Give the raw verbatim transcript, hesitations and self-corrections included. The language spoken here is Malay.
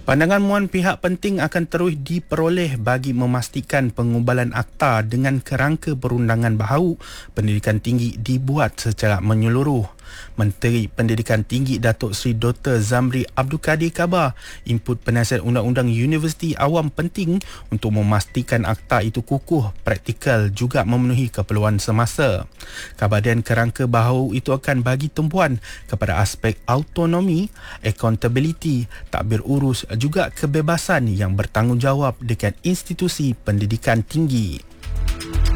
Pandangan muan pihak penting akan terus diperoleh bagi memastikan pengubalan akta dengan kerangka perundangan baharu pendidikan tinggi dibuat secara menyeluruh. Menteri Pendidikan Tinggi Datuk Seri Doktor Zamri Abdul Kadir khabar input penasihat undang-undang Universiti Awam penting untuk memastikan akta itu kukuh, praktikal juga memenuhi keperluan semasa. Kabaran kerangka baharu itu akan bagi tumpuan kepada aspek autonomi, accountability, takbir urus juga kebebasan yang bertanggungjawab dekat institusi pendidikan tinggi.